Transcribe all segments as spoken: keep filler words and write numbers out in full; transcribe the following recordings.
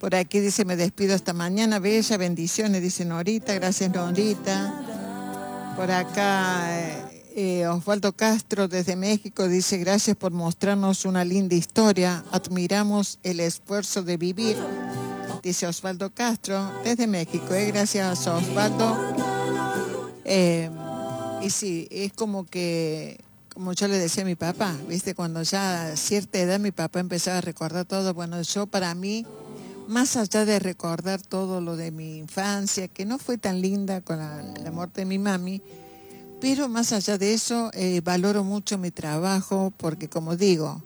Por aquí dice, me despido hasta mañana, bella, bendiciones, dice Norita, gracias Norita. Por acá eh, eh, Osvaldo Castro desde México dice, gracias por mostrarnos una linda historia, admiramos el esfuerzo de vivir, dice Osvaldo Castro desde México, eh, gracias Osvaldo. Eh, y sí, es como que, como yo le decía a mi papá, viste, cuando ya a cierta edad mi papá empezaba a recordar todo, bueno, yo para mí, más allá de recordar todo lo de mi infancia, que no fue tan linda con la, la muerte de mi mami, pero más allá de eso, eh, valoro mucho mi trabajo, porque como digo,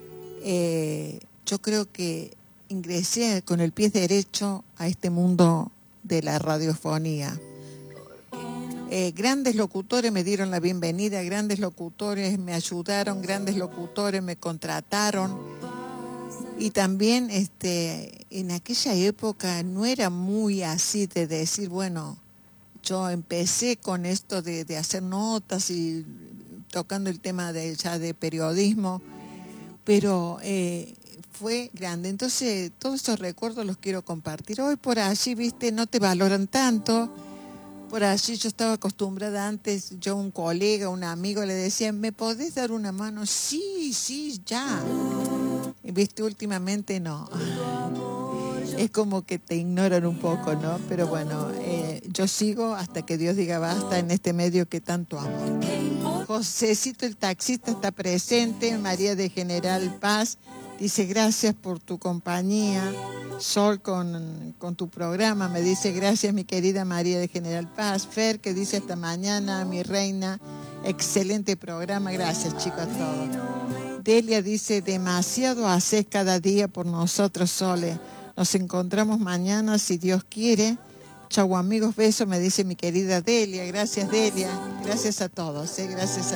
eh, yo creo que ingresé con el pie derecho a este mundo de la radiofonía. Eh, grandes locutores me dieron la bienvenida, grandes locutores me ayudaron, grandes locutores me contrataron. Y también este, en aquella época no era muy así de decir, bueno, yo empecé con esto de, de hacer notas y tocando el tema de, ya de periodismo, pero eh, fue grande. Entonces todos esos recuerdos los quiero compartir. Hoy por allí, viste, no te valoran tanto. Por allí yo estaba acostumbrada antes, yo un colega, un amigo le decía, ¿me podés dar una mano? Sí, sí, ya. Y viste, últimamente no. Es como que te ignoran un poco, ¿no? Pero bueno, eh, yo sigo hasta que Dios diga basta en este medio que tanto amo. Josecito el taxista está presente, María de General Paz dice gracias por tu compañía. Sol con, con tu programa me dice gracias mi querida María de General Paz. Fer que dice hasta mañana mi reina, excelente programa, gracias chicos a todos. Delia dice demasiado haces cada día por nosotros Sole, nos encontramos mañana si Dios quiere. Chau amigos, besos me dice mi querida Delia, gracias Delia, gracias a todos, ¿eh? Gracias a